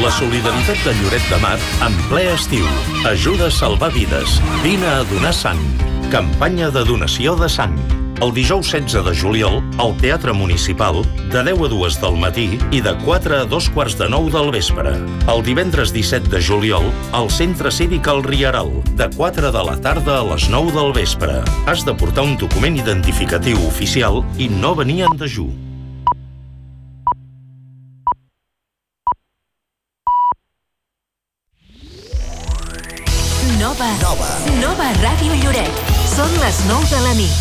La solidaritat de Lloret de Mar en ple estiu. Ajuda a salvar vides. Vine a donar sang. Campanya de donació de sang. El dijous 16 de juliol, al Teatre Municipal, de 10 a 2 del matí i de 4 a 2:45 del vespre. El divendres 17 de juliol, al Centre Cívic El Rieral, de 4 de la tarda a les 9 del vespre. Has de portar un document identificatiu oficial i no venir en dejú. Nova Ràdio Lloret. Són les 9 de la nit.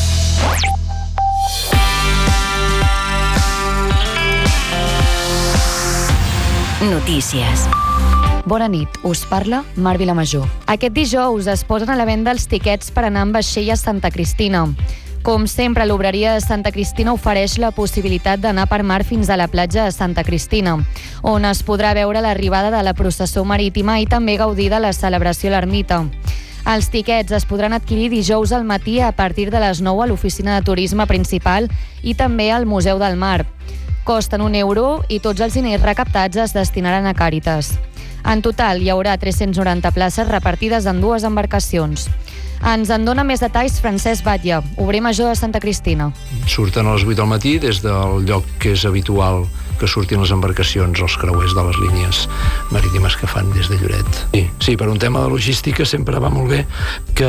Notícies. Bona nit, us parla Mar Vilamajor. Aquest dijous es posen a la venda els tiquets per anar amb vaixell a Santa Cristina. Com sempre, l'obreria de Santa Cristina ofereix la possibilitat d'anar per mar fins a la platja de Santa Cristina, on es podrà veure l'arribada de la processó marítima i també gaudir de la celebració a l'ermita. Els tiquets es podran adquirir dijous al matí a partir de les 9 a l'oficina de turisme principal i també al Museu del Mar. Costen €1 i tots els diners recaptats es destinaran a Càritas. En total, hi haurà 390 places repartides en 2 embarcacions. Ens en dona més detalls Francesc Batlle, obrer major de Santa Cristina. Surten a les 8 del matí des del lloc que és habitual que surtin les embarcacions, els creuers de les línies marítimes que fan des de Lloret. Sí, per un tema de logística sempre va molt bé que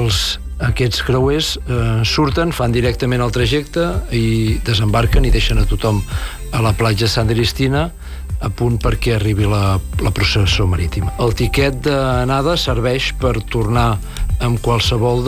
aquests creuers surten, fan directament el trajecte i desembarquen i deixen a tothom a la platja de Santa Cristina a punt perquè arribi la processó marítima. El tiquet d'anada serveix per tornar amb qualsevol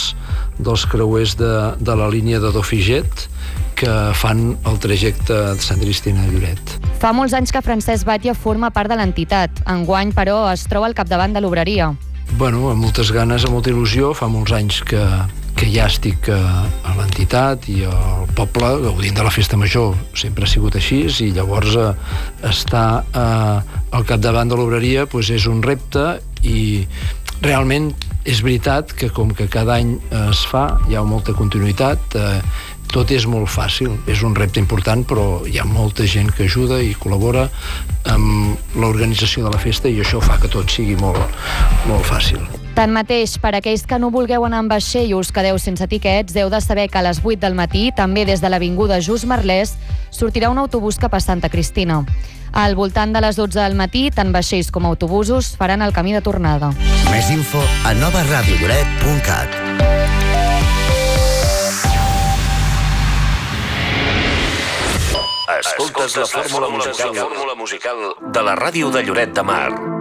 dels creuers de la línia de Dofiguet que fan el trajecte de Santa Cristina a Lloret. Fa molts anys que Francesc Batlle forma part de l'entitat. Enguany, però, es troba al capdavant de l'obreria. Bueno, amb moltes ganes, amb molta il·lusió. Fa molts anys que ja estic a l'entitat i al poble gaudint de la festa major. Sempre ha sigut així i llavors estar al capdavant de l'obreria és un repte i realment és veritat que com que cada any es fa, hi ha molta continuïtat, tot és molt fàcil. És un repte important, però hi ha molta gent que ajuda i col·labora amb l'organització de la festa i això fa que tot sigui molt, molt fàcil. Tanmateix, per aquells que no vulgueu anar amb vaixell i us quedeu sense tiquets, heu de saber que a les 8 del matí, també des de l'avinguda Just Merlès, sortirà un autobús cap a Santa Cristina. Al voltant de les 12 del matí, tant vaixells com autobusos faran el camí de tornada. Més info a novaradiolloret.cat. Escoltes la fórmula musical de la ràdio de Lloret de Mar.